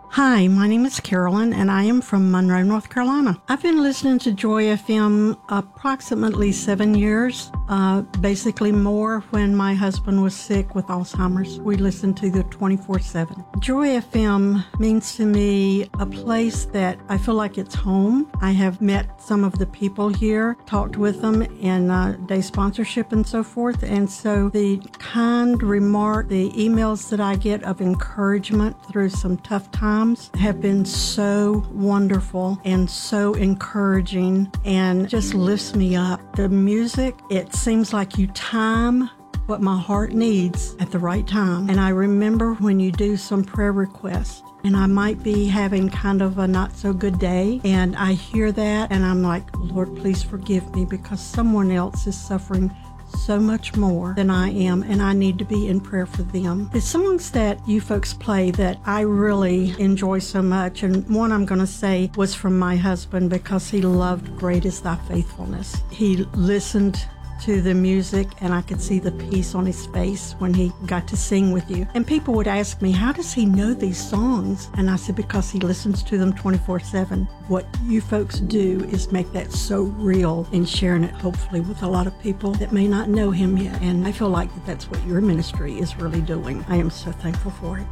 Hi, my name is Carolyn, and I am from Monroe, North Carolina. I've been listening to Joy FM approximately 7 years, basically more when my husband was sick with Alzheimer's. We listened to the 24/7. Joy FM means to me a place that I feel like it's home. I have met some of the people here, talked with them in day sponsorship and so forth, and so the kind remark, the emails that I get of encouragement through some tough times have been so wonderful and so encouraging and just lifts me up. The music, it seems like you time what my heart needs at the right time. And I remember when you do some prayer requests, and I might be having kind of a not so good day, and I hear that and I'm like, Lord, please forgive me because someone else is suffering so much more than I am, and I need to be in prayer for them. The songs that you folks play that I really enjoy so much, and one I'm going to say was from my husband because he loved Great Is Thy Faithfulness. He listened to the music and I could see the peace on his face when he got to sing with you. And people would ask me, how does he know these songs? And I said, because he listens to them 24/7. What you folks do is make that so real and sharing it hopefully with a lot of people that may not know him yet. And I feel like that's what your ministry is really doing. I am so thankful for it.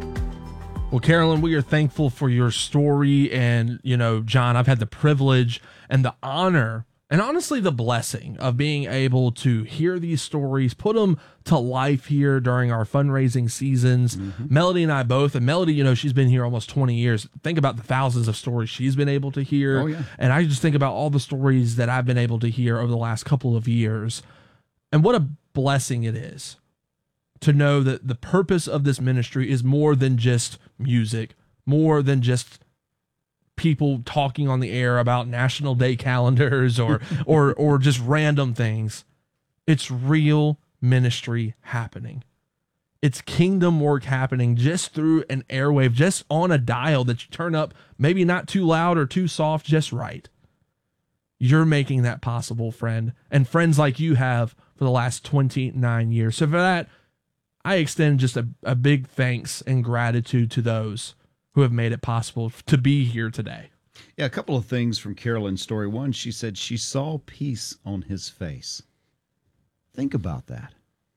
Well, Carolyn, we are thankful for your story. And, John, I've had the privilege and the honor and honestly, the blessing of being able to hear these stories, put them to life here during our fundraising seasons. Mm-hmm. Melody and I both, and Melody, she's been here almost 20 years. Think about the thousands of stories she's been able to hear. Oh, yeah. And I just think about all the stories that I've been able to hear over the last couple of years. And what a blessing it is to know that the purpose of this ministry is more than just music, more than just people talking on the air about National Day calendars or just random things. It's real ministry happening. It's kingdom work happening just through an airwave, just on a dial that you turn up, maybe not too loud or too soft, just right. You're making that possible, friend, and friends like you have for the last 29 years. So for that, I extend just a big thanks and gratitude to those who have made it possible to be here today. Yeah, a couple of things from Carolyn's story. One, she said she saw peace on his face. Think about that.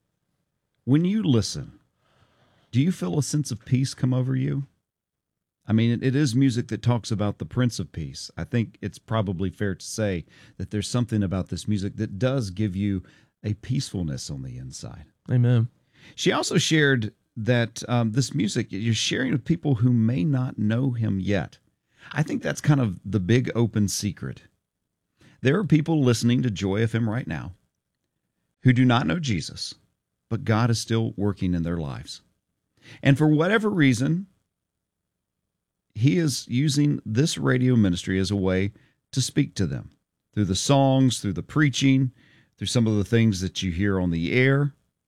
When you listen, do you feel a sense of peace come over you? I mean, it is music that talks about the Prince of Peace. I think it's probably fair to say that there's something about this music that does give you a peacefulness on the inside. Amen. She also shared that this music you're sharing with people who may not know him yet. I think that's kind of the big open secret. There are people listening to Joy FM right now who do not know Jesus, but God is still working in their lives. And for whatever reason, he is using this radio ministry as a way to speak to them through the songs, through the preaching, through some of the things that you hear on the air.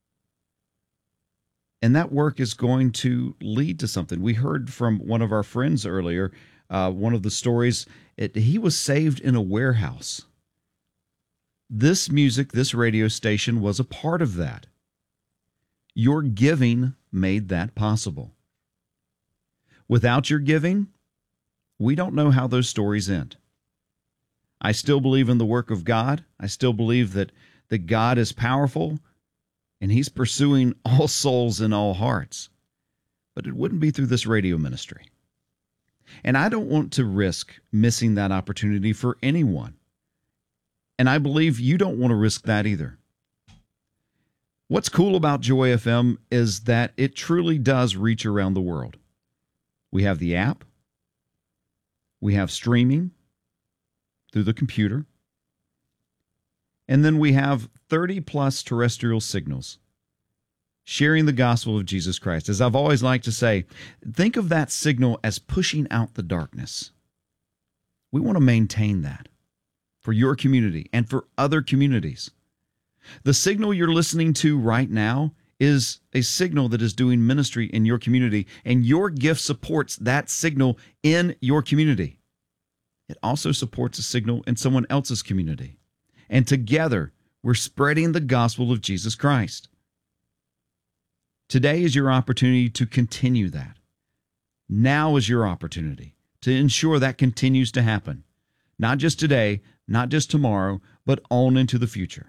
And that work is going to lead to something. We heard from one of our friends earlier, one of the stories, he was saved in a warehouse. This music, this radio station was a part of that. Your giving made that possible. Without your giving, we don't know how those stories end. I still believe in the work of God. I still believe that God is powerful, and he's pursuing all souls and all hearts. But it wouldn't be through this radio ministry. And I don't want to risk missing that opportunity for anyone. And I believe you don't want to risk that either. What's cool about Joy FM is that it truly does reach around the world. We have the app. We have streaming through the computer. And then we have 30-plus terrestrial signals sharing the gospel of Jesus Christ. As I've always liked to say, think of that signal as pushing out the darkness. We want to maintain that for your community and for other communities. The signal you're listening to right now is a signal that is doing ministry in your community, and your gift supports that signal in your community. It also supports a signal in someone else's community. And together, we're spreading the gospel of Jesus Christ. Today is your opportunity to continue that. Now is your opportunity to ensure that continues to happen. Not just today, not just tomorrow, but on into the future.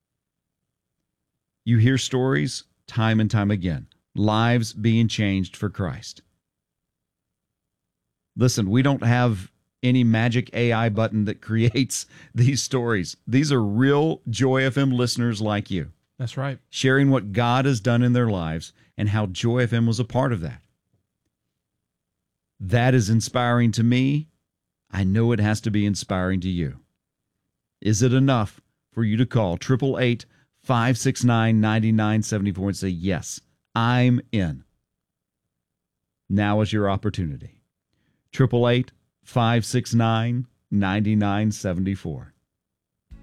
You hear stories time and time again, lives being changed for Christ. Listen, we don't have any magic AI button that creates these stories. These are real Joy FM listeners like you. That's right. Sharing what God has done in their lives and how Joy FM was a part of that. That is inspiring to me. I know it has to be inspiring to you. Is it enough for you to call 888-569-9974 and say, yes, I'm in? Now is your opportunity. 888-569-9974.